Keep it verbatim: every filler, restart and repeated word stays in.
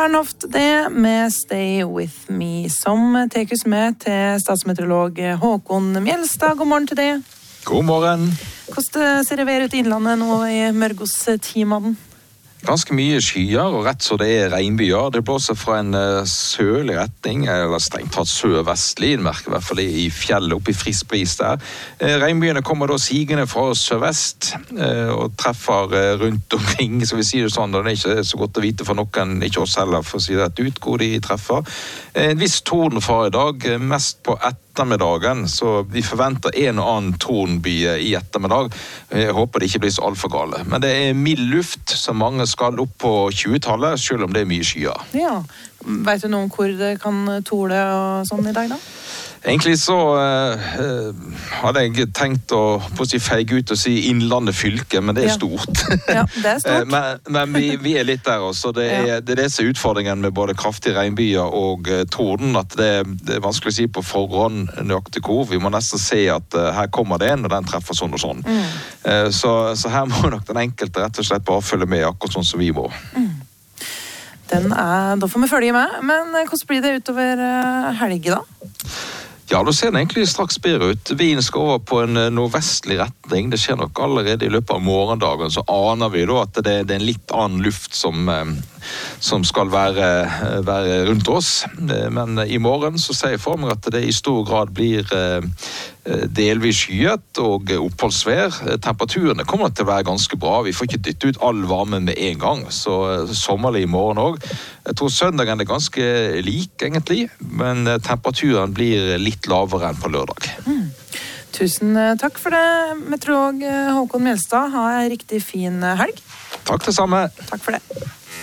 Bernhoft det med Stay With Me, som tekes med til statsmeteorolog Håkon Mjelstad. God morgen til det. God morgen. Hvordan ser det vær ut i innlandet nå i mørgåstimaden? Ganske mye skyer, og rett så det er regnbyer. Det blåser fra en uh, sørlig retning, eller strengt tatt sør-vestlig, merker i hvert fall i fjellet oppe i frisk bris der. Uh, regnbyene kommer da sigende fra sørvest, uh, og treffer uh, rundt omkring, så vi sier det sånn, og det er ikke så godt å vite for noen, ikke oss heller, for å si det ut, hvor de treffer. Uh, en viss tordenfare i dag, uh, mest på ettermiddagen, så vi forventer en og annen tordenby i ettermiddag. Jeg håper det ikke blir så alt for gale. Men det er mild luft, som mange skal opp på tjuetallet, selv om det er mye skyer. Ja, vet du noe om hvor det kan tåle og sånn i dag da? Egentlig så uh, hadde jeg tenkt å, på å si feige ut og si Innlandet fylke, men det er Ja. stort. Ja, det er stort. men men vi, vi er litt der også. Det er, Ja. det er det som er utfordringen med både kraftige regnbyer og uh, torden, at det, det er vanskelig å si på forhånd nøyaktig hvor. Vi må nesten se at uh, her kommer det en, og den treffer sånn og sånn. Mm. Uh, så, så her må nok den enkelte rett og slett bare følge med, akkurat sånn som vi må. Mm. Den er, da får vi følge med, men hvordan blir det utover uh, helge da? Ja, da ser den egentlig straks bedre ut. Vinden skal over på en nordvestlig retning. Det skjer nok allerede i løpet av morgendagen, så aner vi da at det, det er en litt annen luft som, som skal være, være rundt oss. Men i morgen så ser jeg for meg at det i stor grad blir delvis skyet og oppholdsvær. Temperaturene kommer til å være ganske bra. Vi får ikke dytte ut all varme med en gang, så sommerlig i morgen også. Jeg tror søndagen er ganske lik egentlig, men temperaturen blir litt lavere enn på lørdag. Mm. Tusen takk for det, meteorolog Håkon Mjelstad. Ha en riktig fin helg. Takk det samme. Takk for det.